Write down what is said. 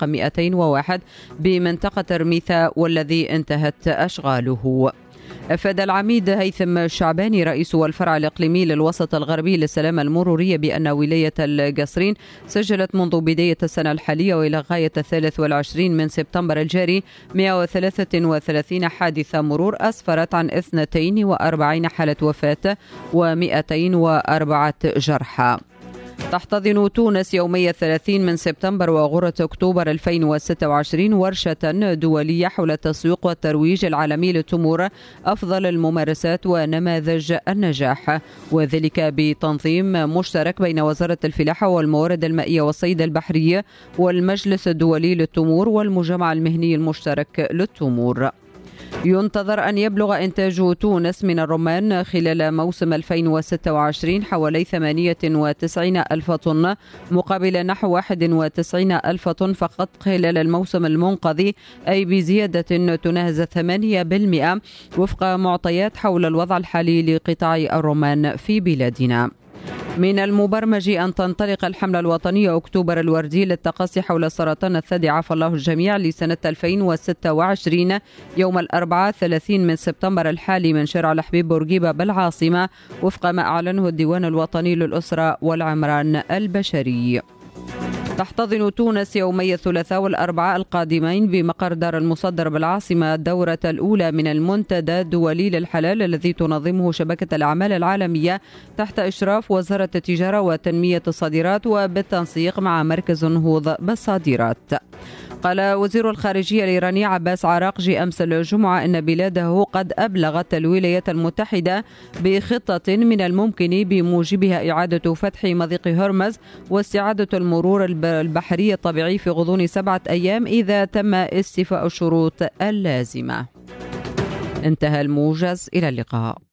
رقم 201 بمنطقة رميثا والذي انتهت أشغاله. أفاد العميد هيثم الشعباني رئيس الفرع الإقليمي للوسط الغربي للسلامة المرورية بأن ولاية القصرين سجلت منذ بداية السنة الحالية وإلى غاية 23 من سبتمبر الجاري 133 حادثة مرور أسفرت عن 42 حالة وفاة و204 جرحى. تحتضن تونس يومي 30 من سبتمبر وغرة أكتوبر 2026 ورشة دولية حول التسويق والترويج العالمي للتمور أفضل الممارسات ونماذج النجاح، وذلك بتنظيم مشترك بين وزارة الفلاحة والموارد المائية والصيد البحري والمجلس الدولي للتمور والمجمع المهني المشترك للتمور. ينتظر أن يبلغ إنتاج تونس من الرمان خلال موسم 2026 حوالي 98 ألف طن مقابل نحو 91 ألف طن فقط خلال الموسم المنقضي، أي بزيادة تناهز 8% وفق معطيات حول الوضع الحالي لقطاع الرمان في بلادنا. من المبرمج أن تنطلق الحملة الوطنية أكتوبر الوردي للتقصي حول سرطان الثدي عافى الله الجميع لسنة 2026 يوم الأربعاء 30 من سبتمبر الحالي من شارع الحبيب بورقيبة بالعاصمة وفق ما أعلنه الديوان الوطني للأسرة والعمران البشري. تحتضن تونس يومي الثلاثاء والأربعاء القادمين بمقر دار المصدر بالعاصمة الدورة الأولى من المنتدى الدولي للحلال الذي تنظمه شبكة الأعمال العالمية تحت إشراف وزارة التجارة وتنمية الصادرات وبالتنسيق مع مركز نهوض بالصادرات. قال وزير الخارجية الإيراني عباس عراقجي أمس الجمعة أن بلاده قد أبلغت الولايات المتحدة بخطة من الممكن بموجبها إعادة فتح مضيق هرمز واستعادة المرور البحري الطبيعي في غضون 7 أيام إذا تم استيفاء الشروط اللازمة. انتهى الموجز، إلى اللقاء.